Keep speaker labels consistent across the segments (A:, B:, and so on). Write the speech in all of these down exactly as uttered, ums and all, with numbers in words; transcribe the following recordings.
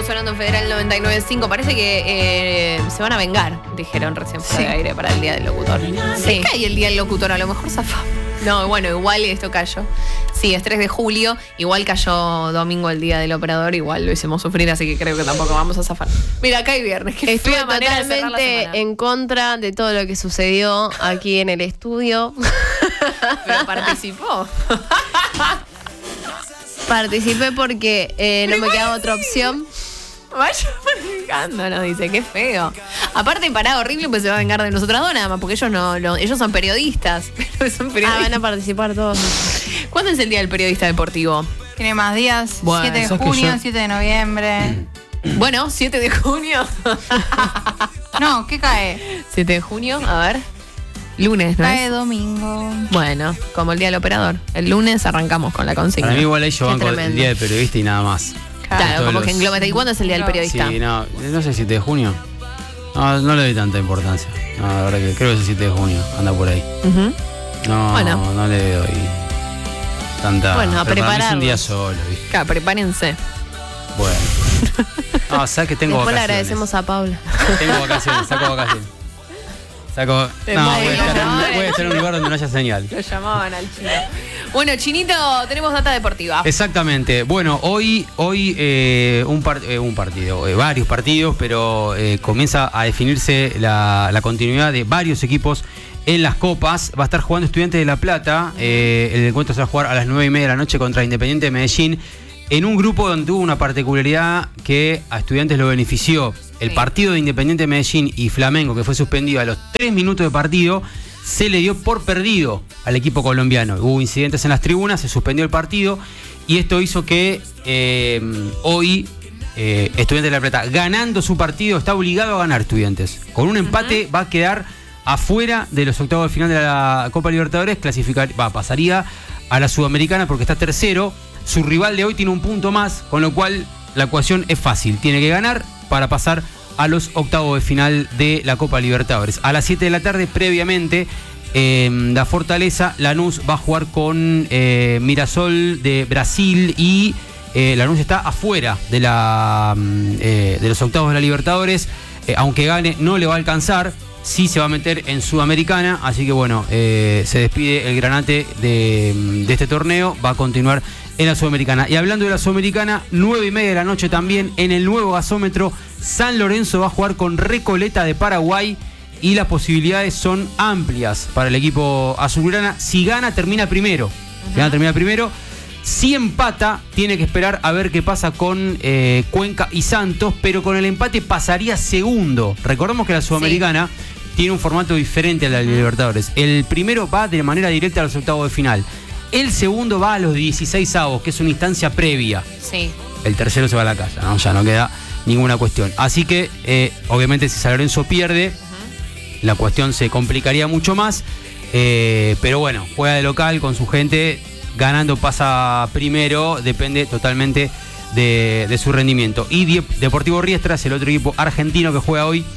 A: sonando en Federal noventa y nueve punto cinco. Parece que eh, se van a vengar, dijeron recién fuera de aire para el Día del Locutor. Sí. ¿Qué hay el Día del Locutor? A lo mejor zafamos. No, bueno, igual esto cayó. Sí, es tres de julio. Igual cayó domingo el Día del Operador. Igual lo hicimos sufrir, así que creo que tampoco vamos a zafar. Mira, acá hay viernes. Qué
B: Estuve
A: fea manera de cerrar la
B: totalmente
A: semana.
B: en contra de todo lo que sucedió aquí en el estudio.
A: Pero participó.
B: Participé porque eh, no me quedaba otra opción.
A: Vaya manejando, nos dice, qué feo. Aparte, pará, horrible, pues se va a vengar de nosotras dos nada más, porque ellos no, no ellos son periodistas. Pero son
B: Ah,
A: periodistas.
B: van a participar todos.
A: ¿Cuándo es el Día del Periodista Deportivo?
C: Tiene más días.
A: Bueno,
C: siete de
D: ¿sabes que
C: junio,
D: yo-
C: siete de noviembre.
A: Bueno, siete de junio.
C: No, ¿qué cae?
A: siete de junio, a ver. Lunes, ¿no
C: Cae
A: es?
C: domingo.
A: Bueno, como el Día del Operador. El lunes arrancamos con la consigna.
D: Para mí igual ahí yo
B: Qué
D: banco el
B: tremendo.
D: día del periodista y nada más.
A: Claro,
D: Todos
A: como
D: los-
A: que englobate. ¿Y cuándo es el Día del Periodista?
D: Sí, no, no sé, siete de junio. No, no le doy tanta importancia. No, la verdad que creo que es el siete de junio, anda por ahí.
A: Ujú.
D: No,
A: Bueno.
D: no le doy tanta.
B: Bueno, a
D: pero para mí es un día
B: prepararnos.
D: solo, ¿viste?
A: Claro, prepárense.
D: Bueno. No, sabes que tengo
B: Después le
D: vacaciones.
B: agradecemos a Paula.
D: Tengo vacaciones, saco vacaciones. Saco.
A: Te
D: No,
A: muevo,
D: voy a, estar en,
A: ¿no?
D: voy a estar en un lugar donde no haya señal.
A: Lo llamaban al chino. Bueno, Chinito, tenemos data deportiva.
D: Exactamente. Bueno, hoy, hoy eh, un, par- eh, un partido, eh, varios partidos, pero eh, comienza a definirse la, la continuidad de varios equipos en las copas. Va a estar jugando Estudiantes de La Plata. Eh, el encuentro se va a jugar a las nueve y media de la noche contra Independiente de Medellín, en un grupo donde tuvo una particularidad que a Estudiantes lo benefició. El
A: Sí.
D: partido de Independiente de Medellín y Flamengo, que fue suspendido a los tres minutos de partido, se le dio por perdido al equipo colombiano. Hubo incidentes en las tribunas, se suspendió el partido y esto hizo que eh, hoy eh, Estudiantes de La Plata, ganando su partido, está obligado a ganar Estudiantes. Con un empate va a quedar afuera de los octavos de final de la Copa Libertadores, clasificar, va, pasaría a la Sudamericana porque está tercero. Su rival de hoy tiene un punto más, con lo cual la ecuación es fácil. Tiene que ganar para pasar a los octavos de final de la Copa Libertadores. A las siete de la tarde, previamente, eh, la Fortaleza, Lanús va a jugar con eh, Mirasol de Brasil y eh, Lanús está afuera de, la, eh, de los octavos de la Libertadores. Eh, aunque gane, no le va a alcanzar. Sí se va a meter en Sudamericana, así que bueno, eh, se despide el Granate de, de este torneo, va a continuar en la Sudamericana. Y hablando de la Sudamericana, nueve y media de la noche también en el nuevo gasómetro, San Lorenzo va a jugar con Recoleta de Paraguay y las posibilidades son amplias para el equipo azulgrana. Si gana, termina primero. Si gana, termina primero. Si empata, tiene que esperar a ver qué pasa con eh, Cuenca y Santos, pero con el empate pasaría segundo. Recordemos que la Sudamericana tiene un formato diferente al de la Libertadores. El primero va de manera directa a los octavos de final. El segundo va a los dieciséis avos, que es una instancia previa.
A: Sí.
D: El tercero se va a la casa, ¿no? Ya no queda ninguna cuestión. Así que, eh, obviamente, si San Lorenzo pierde, la cuestión se complicaría mucho más. Eh, pero bueno, juega de local con su gente, ganando pasa primero, depende totalmente de, de su rendimiento. Y Die- Deportivo Riestra es el otro equipo argentino que juega hoy.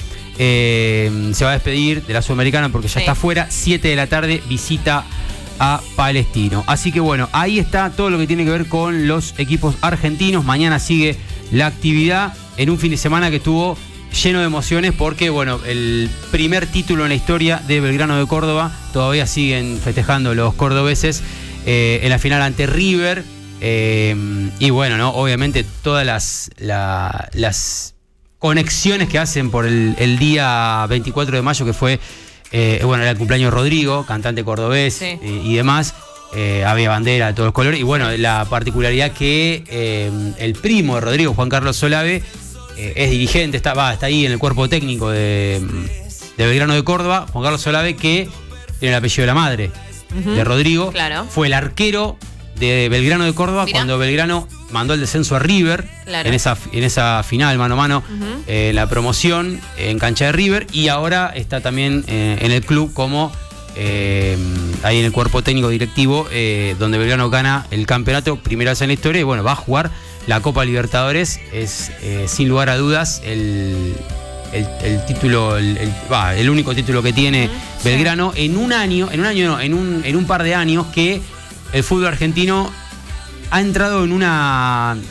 D: Eh, se va a despedir de la Sudamericana porque ya
A: Sí.
D: está fuera. siete de la tarde, visita a Palestino. Así que bueno, ahí está todo lo que tiene que ver con los equipos argentinos. Mañana sigue la actividad en un fin de semana que estuvo lleno de emociones porque, bueno, el primer título en la historia de Belgrano de Córdoba, todavía siguen festejando los cordobeses eh, en la final ante River. Eh, y bueno, ¿no? Obviamente todas las, la- las conexiones que hacen por el, el día veinticuatro de mayo, que fue Eh, bueno, era el cumpleaños de Rodrigo, cantante cordobés,
A: Sí.
D: y, y demás. Eh, había bandera de todos los colores. Y bueno, la particularidad que eh, el primo de Rodrigo, Juan Carlos Solave, eh, es dirigente, está, va, está ahí en el cuerpo técnico de, de Belgrano de Córdoba. Juan Carlos Solave, que tiene el apellido de la madre
A: Ujú.
D: de Rodrigo.
A: Claro.
D: Fue el arquero de Belgrano de Córdoba
A: Mirá.
D: cuando Belgrano mandó el descenso a River,
A: Claro.
D: en esa, en esa final mano a mano,
A: Ujú.
D: eh, la promoción en cancha de River, y ahora está también eh, en el club como eh, ahí en el cuerpo técnico directivo, eh, donde Belgrano gana el campeonato, primera vez en la historia, y bueno, va a jugar la Copa Libertadores. Es eh, sin lugar a dudas el, el, el título, el, el, va, el único título que tiene
A: Ujú.
D: Belgrano en un año, en un año no, en un, en un par de años que el fútbol argentino ha entrado en una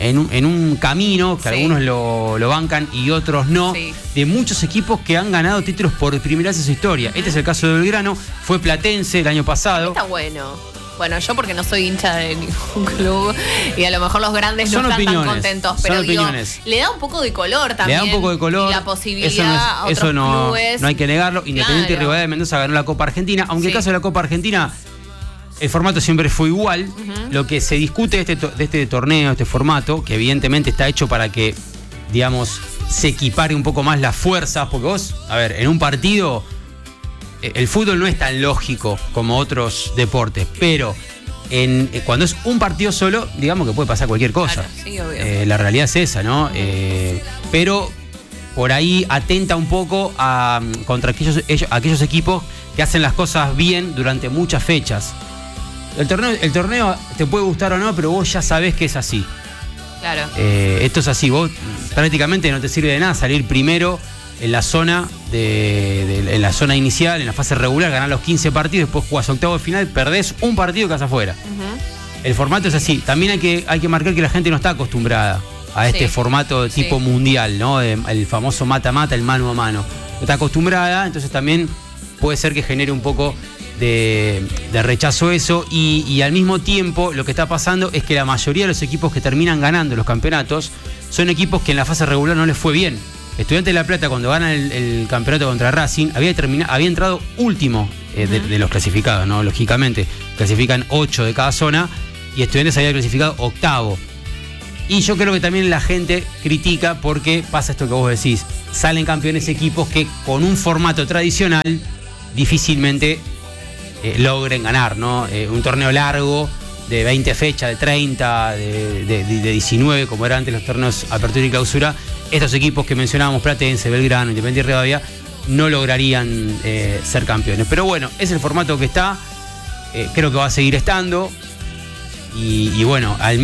D: en, un, en un camino que
A: Sí.
D: algunos lo, lo bancan y otros no,
A: Sí.
D: de muchos equipos que han ganado títulos por primera vez en su historia. Uh-huh. Este es el caso de Belgrano, fue Platense el año pasado.
A: Está bueno. Bueno, yo porque no soy hincha de ningún club y a lo mejor los grandes
D: Son
A: no están
D: opiniones,
A: tan contentos,
D: son
A: pero digo,
D: opiniones.
A: le da un poco de color también.
D: Le da un poco de color.
A: Y la posibilidad
D: eso no, es-
A: a otros
D: eso no,
A: clubes.
D: no hay que negarlo. Independiente
A: Claro.
D: Rivadavia de Mendoza ganó la Copa Argentina, aunque
A: Sí.
D: el caso de la Copa Argentina, el formato siempre fue igual.
A: Ujú.
D: Lo que se discute de este, to- de este torneo, este formato, que evidentemente está hecho para que, digamos, se equipare un poco más las fuerzas, porque vos, a ver, en un partido, eh, el fútbol no es tan lógico como otros deportes, pero en, eh, cuando es un partido solo, digamos que puede pasar cualquier cosa.
A: Claro, sí, obvio.
D: Eh, la realidad es esa, ¿no? Eh, pero por ahí atenta un poco a, contra aquellos, ellos- aquellos equipos que hacen las cosas bien durante muchas fechas. El torneo, el torneo te puede gustar o no, pero vos ya sabés que es así.
A: Claro.
D: Eh, esto es así, vos prácticamente no te sirve de nada salir primero en la zona de, de- en la zona inicial, en la fase regular, ganar los quince partidos, después jugás octavo de final, perdés un partido y quedás afuera.
A: Ujú.
D: El formato es así. También hay que, hay que marcar que la gente no está acostumbrada a este
A: Sí.
D: formato de tipo
A: Sí.
D: mundial, ¿no? De- el famoso mata-mata, el mano a mano. No está acostumbrada, entonces también puede ser que genere un poco de, de rechazo eso. Y, y al mismo tiempo lo que está pasando es que la mayoría de los equipos que terminan ganando los campeonatos son equipos que en la fase regular no les fue bien. Estudiantes de La Plata, cuando gana el, el campeonato contra Racing, había, termina- había entrado último eh, de, de los clasificados, ¿no? Lógicamente, clasifican ocho de cada zona y Estudiantes había clasificado octavo. Y yo creo que también la gente critica porque pasa esto que vos decís. Salen campeones equipos que con un formato tradicional difícilmente eh, logren ganar, ¿no? Eh, un torneo largo de veinte fechas, de treinta, de, de- de diecinueve, como eran antes los torneos Apertura y Clausura, estos equipos que mencionábamos, Platense, Belgrano, Independiente Rivadavia, no lograrían eh, ser campeones. Pero bueno, es el formato que está, eh, creo que va a seguir estando y, y bueno, al